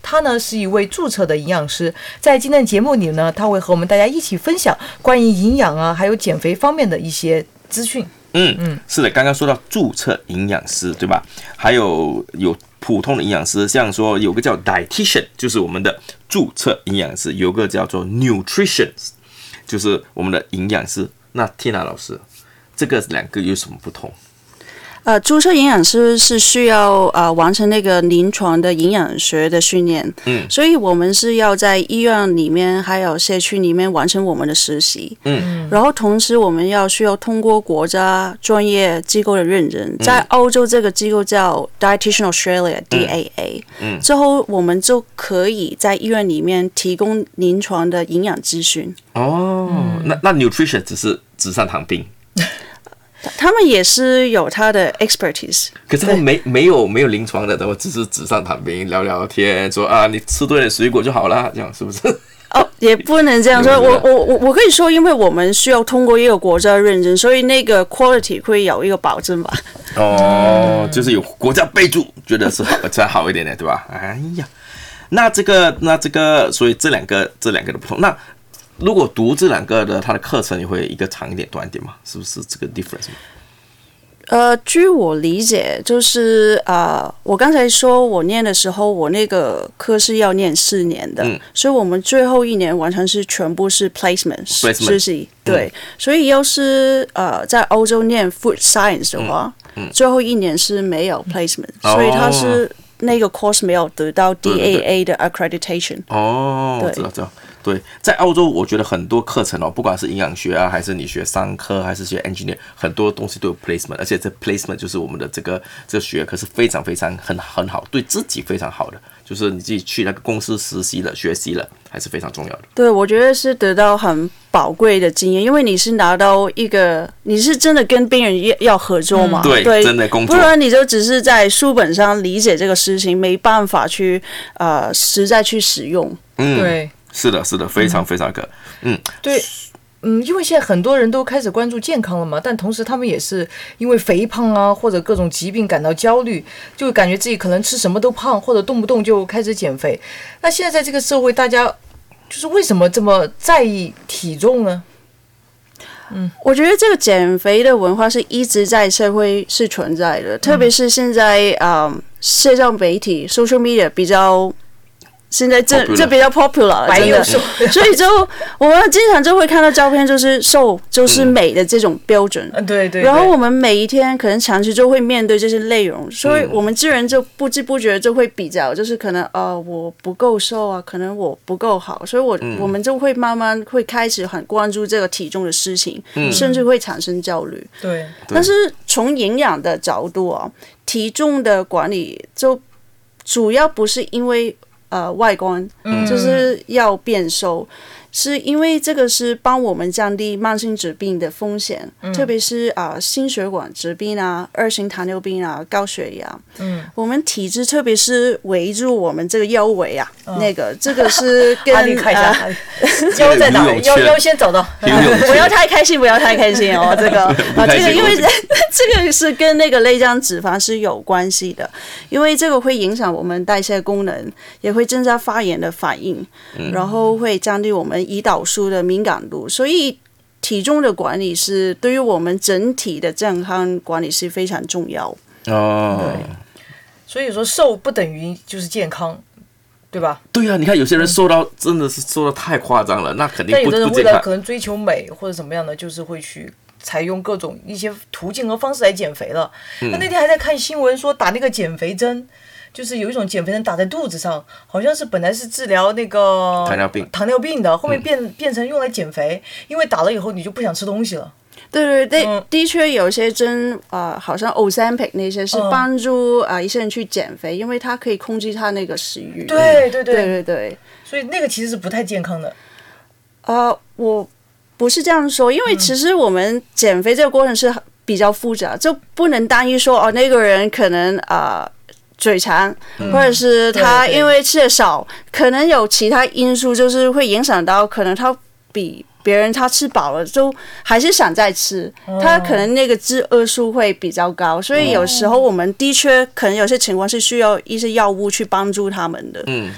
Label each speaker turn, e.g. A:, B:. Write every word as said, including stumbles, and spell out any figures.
A: 他呢是一位注册的营养师，在今天的节目里呢，他会和我们大家一起分享关于营养啊，还有减肥方面的一些资讯。
B: 嗯嗯，是的，刚刚说到注册营养师，对吧？还有有普通的营养师，像说有个叫 dietitian， 就是我们的注册营养师；有个叫做 nutrition， 就是我们的营养师。那 Tina 老师，这个两个有什么不同？
C: 呃，注册营养师是需要呃完成那个临床的营养学的训练，嗯，所以我们是要在医院里面还有社区里面完成我们的实习，嗯，然后同时我们要需要通过国家专业机构的认证，在欧洲这个机构叫 Dietitian Australia、D A A， 嗯，之后我们就可以在医院里面提供临床的营养资讯。
B: 哦，那那 nutrition 只是纸上谈兵。
C: 他们也是有他的 expertise，
B: 可是他们没没有没有临床的，都只是纸上谈兵，聊聊天，说啊，你吃对了水果就好了，这样是不是？
C: 哦，也不能这样说。我我我我可以说，因为我们需要通过一个国家认证，所以那个 quality 会有一个保证吧。
B: 哦，就是有国家备注，觉得是好才好一点点，对吧？哎呀，那这个那这个，所以这两个这两个的不同，那。如果读这两个的，它的课程也会一个长一点、短一点嘛？是不是这个 difference？
C: 呃，据我理解，就是呃，我刚才说我念的时候，我那个课是要念四年的，嗯、所以我们最后一年完全是全部是 placement 实习，对、嗯。所以要是呃在欧洲念 food science 的话，嗯嗯、最后一年是没有 placement，、嗯、所以它是那个 course 没有得到 D A A 的 accreditation。
B: 哦，知道知道。对，在澳洲，我觉得很多课程哦，不管是营养学啊，还是你学商科，还是学 engineer， 很多东西都有 placement， 而且这 placement 就是我们的这个这个学科是非常非常很很好，对自己非常好的，就是你自己去那个公司实习了、学习了，还是非常重要的。
C: 对，我觉得是得到很宝贵的经验，因为你是拿到一个，你是真的跟病人要合作嘛，
B: 嗯、对, 对，真的工作，
C: 不然你就只是在书本上理解这个事情，没办法去呃实在去使用。
A: 嗯，对。
B: 是的，是的，非常非常个，嗯，
A: 对，嗯，因为现在很多人都开始关注健康了嘛，但同时他们也是因为肥胖啊或者各种疾病感到焦虑，就感觉自己可能吃什么都胖，或者动不动就开始减肥。那现在在这个社会，大家就是为什么这么在意体重呢？
C: 嗯，我觉得这个减肥的文化是一直在社会是存在的，特别是现在啊、嗯，社交媒体 social media 比较。现在这这比较 popular， 真的，所以就我们经常就会看到照片，就是瘦就是美的这种标准。
A: 嗯，对 对, 对。
C: 然后我们每一天可能长期就会面对这些内容，所以我们自然就不知不觉就会比较，就是可能呃我不够瘦啊，可能我不够好，所以我、嗯、我们就会慢慢会开始很关注这个体重的事情，嗯、甚至会产生焦虑。
A: 对。
C: 但是从营养的角度啊，体重的管理就主要不是因为。呃，外观、嗯、就是要变瘦，是因为这个是帮我们降低慢性疾病的风险，嗯、特别是啊、呃、心血管疾病啊、二型糖尿病啊、高血压。嗯，我们体质特别是围住我们这个腰围啊，嗯、那个这个是跟
A: 啊，你看一下，呃、腰在哪？腰腰先找到。
C: 不要太开心，不要太开心哦，这个啊，这个因为这个是跟那个内脏脂肪是有关系的，因为这个会影响我们代谢功能，也会增加发炎的反应，嗯、然后会降低我们胰岛素的敏感度，所以体重的管理是对于我们整体的健康管理是非常重要。
B: 哦，
A: 对，所以说瘦不等于就是健康，对吧？
B: 对啊，你看有些人瘦到、嗯、真的是瘦到太夸张了，那肯定不不健康。但有的人为了
A: 可能追求美或者怎么样的，就是会去采用各种一些途径和方式来减肥了。嗯、那那天还在看新闻说打那个减肥针。就是有一种减肥针打在肚子上，好像是本来是治疗那个
B: 糖尿病
A: 糖尿病的，后面变、嗯、变成用来减肥，因为打了以后你就不想吃东西了。
C: 对对对，嗯、的确有些针啊、呃，好像 Ozempic 那些是帮助啊、嗯呃、一些人去减肥，因为它可以控制他那个食欲。
A: 对对对
C: 对对对，
A: 所以那个其实是不太健康的。
C: 呃，我不是这样说，因为其实我们减肥这个过程是比较复杂，就不能单一说哦，那个人可能啊。呃嘴馋，或者是他因为吃的少，嗯、可能有其他因素，就是会影响到，可能他比别人他吃饱了，就还是想再吃，嗯、他可能那个饥饿素会比较高，所以有时候我们的确可能有些情况是需要一些药物去帮助他们的。嗯，